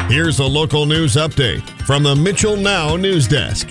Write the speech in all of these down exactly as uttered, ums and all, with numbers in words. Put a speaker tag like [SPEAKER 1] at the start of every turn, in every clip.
[SPEAKER 1] Here's a local news update from the Mitchell Now News Desk.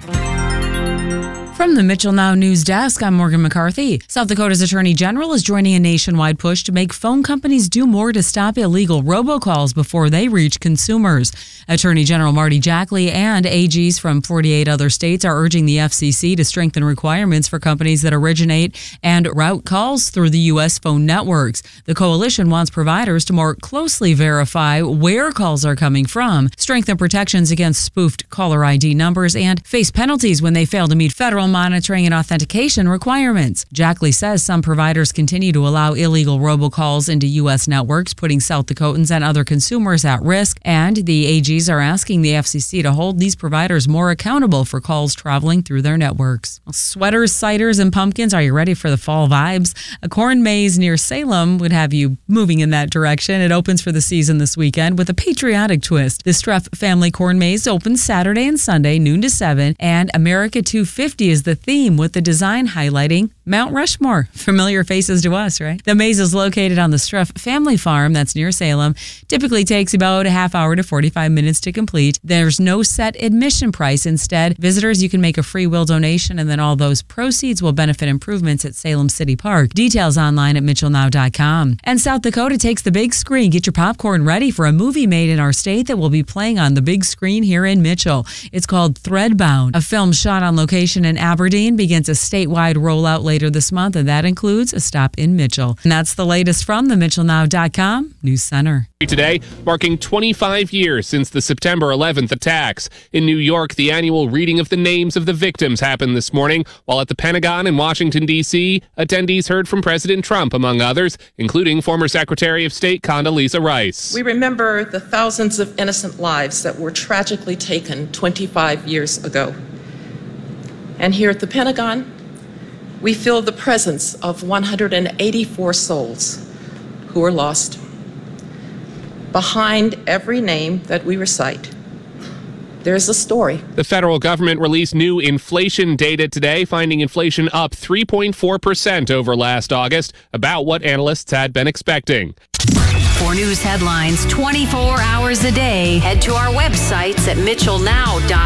[SPEAKER 2] From the Mitchell Now News Desk, I'm Morgan McCarthy. South Dakota's Attorney General is joining a nationwide push to make phone companies do more to stop illegal robocalls before they reach consumers. Attorney General Marty Jackley and A Gs from forty-eight other states are urging the F C C to strengthen requirements for companies that originate and route calls through the U S phone networks. The coalition wants providers to more closely verify where calls are coming from, strengthen protections against spoofed caller I D numbers, and face penalties when they fail to meet federal monitoring and authentication requirements. Jackley says some providers continue to allow illegal robocalls into U S networks, putting South Dakotans and other consumers at risk, and the A Gs are asking the F C C to hold these providers more accountable for calls traveling through their networks. Sweaters, ciders, and pumpkins, are you ready for the fall vibes? A corn maze near Salem would have you moving in that direction. It opens for the season this weekend with a patriotic twist. The Streff Family Corn Maze opens Saturday and Sunday, noon to seven, and America two fifty is the theme, with the design highlighting Mount Rushmore. Familiar faces to us, right? The maze is located on the Streff Family Farm that's near Salem. Typically takes about a half hour to forty-five minutes to complete. There's no set admission price. Instead, visitors, you can make a free will donation, and then all those proceeds will benefit improvements at Salem City Park. Details online at mitchell now dot com. And South Dakota takes the big screen. Get your popcorn ready for a movie made in our state that will be playing on the big screen here in Mitchell. It's called Threadbound. A film shot on location in Aberdeen begins a statewide rollout later this month, and that includes a stop in Mitchell. And that's the latest from the mitchell now dot com News Center.
[SPEAKER 3] Today, marking twenty-five years since the September eleventh attacks. In New York, the annual reading of the names of the victims happened this morning, while at the Pentagon in Washington, D C, attendees heard from President Trump, among others, including former Secretary of State Condoleezza Rice.
[SPEAKER 4] We remember the thousands of innocent lives that were tragically taken twenty-five years ago. And here at the Pentagon, we feel the presence of one hundred eighty-four souls who were lost. Behind every name that we recite, there's a story.
[SPEAKER 3] The federal government released new inflation data today, finding inflation up three point four percent over last August, about what analysts had been expecting.
[SPEAKER 5] For news headlines twenty-four hours a day, head to our websites at mitchell now dot com.